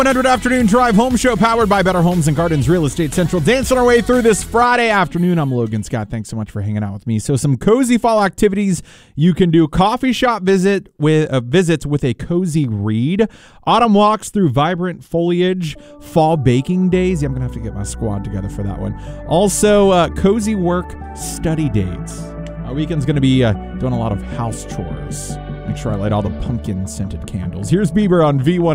100 Afternoon Drive Home Show powered by Better Homes and Gardens Real Estate Central. Dancing our way through this Friday afternoon. I'm Logan Scott. Thanks so much for hanging out with me. So some cozy fall activities you can do. Coffee shop visits with a cozy read. Autumn walks through vibrant foliage. Fall baking days. Yeah, I'm going to have to get my squad together for that one. Also, cozy work study dates. My weekend's going to be doing a lot of house chores. Make sure I light all the pumpkin-scented candles. Here's Bieber on V1.